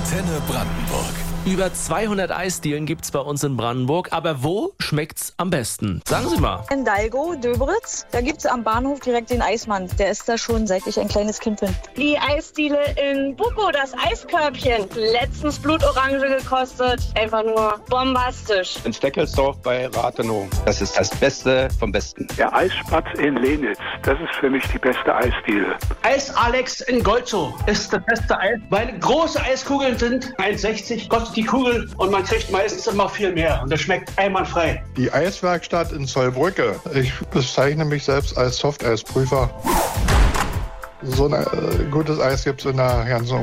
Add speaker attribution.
Speaker 1: Antenne Brandenburg.
Speaker 2: Über 200 Eisdielen gibt's bei uns in Brandenburg. Aber wo schmeckt's am besten? Sagen Sie mal.
Speaker 3: In Dalgo, Döberitz, da gibt's am Bahnhof direkt den Eismann. Der ist da schon, seit ich ein kleines Kind bin.
Speaker 4: Die Eisdiele in Buko, das Eiskörbchen. Letztens Blutorange gekostet. Einfach nur bombastisch.
Speaker 5: In Steckelsdorf bei Rathenow. Das ist das Beste vom Besten.
Speaker 6: Der Eisspatz in Lenitz, das ist für mich die beste Eisdiele.
Speaker 7: Eis Alex in Golzow ist das beste Eis, weil große Eiskugeln sind 1,60 kostet die Kugel und man kriegt meistens immer viel mehr und das schmeckt einwandfrei.
Speaker 8: Die Eiswerkstatt in Zollbrücke. Ich bezeichne mich selbst als Softeisprüfer. So ein gutes Eis gibt es in der ganzen